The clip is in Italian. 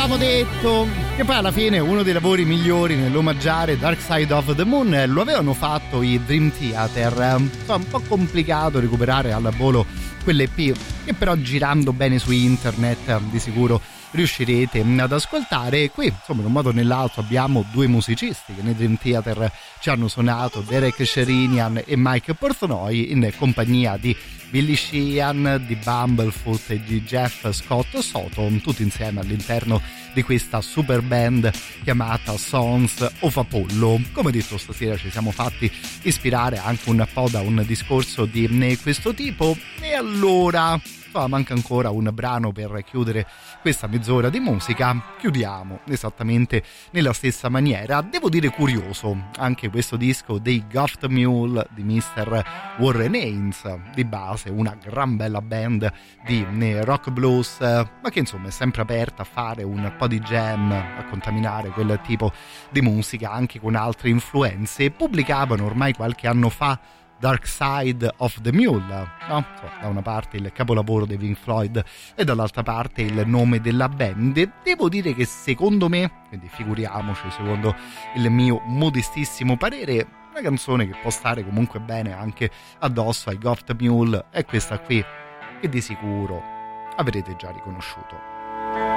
avevamo detto che poi alla fine uno dei lavori migliori nell'omaggiare Dark Side of the Moon lo avevano fatto i Dream Theater. Insomma, un po' complicato recuperare al volo quell'EP, che però girando bene su internet di sicuro riuscirete ad ascoltare. Qui insomma, in un modo o nell'altro abbiamo due musicisti che nei Dream Theater ci hanno suonato, Derek Sherinian e Mike Portnoy, in compagnia di Billy Sheehan, di Bumblefoot e di Jeff Scott Soto, tutti insieme all'interno di questa super band chiamata Sons of Apollo. Come detto, stasera ci siamo fatti ispirare anche un po' da un discorso di questo tipo, e allora manca ancora un brano per chiudere questa mezz'ora di musica. Chiudiamo esattamente nella stessa maniera. Devo dire curioso anche questo disco dei Goft Mule di Mr. Warren Haynes, di base una gran bella band di rock blues, ma che insomma è sempre aperta a fare un po' di jam, a contaminare quel tipo di musica anche con altre influenze. Pubblicavano ormai qualche anno fa Dark Side of the Mule, no? Da una parte il capolavoro dei Pink Floyd e dall'altra parte il nome della band. Devo dire che secondo me, quindi figuriamoci, secondo il mio modestissimo parere, una canzone che può stare comunque bene anche addosso ai Goft Mule è questa qui, che di sicuro avrete già riconosciuto.